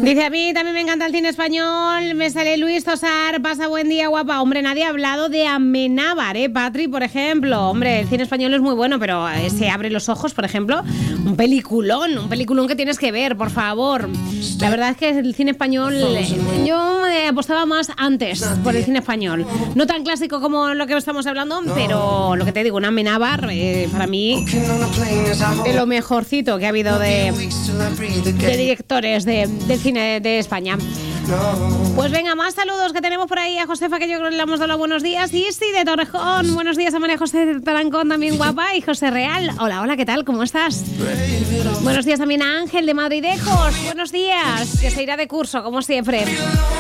Dice, a mí también me encanta el cine español. Me sale Luis Tosar, pasa buen día, guapa. Hombre, nadie ha hablado de Amenábar, Patri, por ejemplo. Hombre, el cine español es muy bueno, pero Se abre los ojos, por ejemplo, un peliculón que tienes que ver, por favor. La verdad es que el cine español, yo apostaba más antes por el cine español. No tan clásico como lo que estamos hablando, pero lo que te digo, una Amenábar, para mí, de lo mejorcito que ha habido de directores del cine de España. Pues venga, más saludos que tenemos por ahí a Josefa, que yo creo que le hemos dado los buenos días. Y sí, de Torrejón, buenos días a María José de Tarancón, también guapa. Y José Real, hola, ¿qué tal? ¿Cómo estás? Buenos días también a Ángel de Madridejos, buenos días, que se irá de curso, como siempre.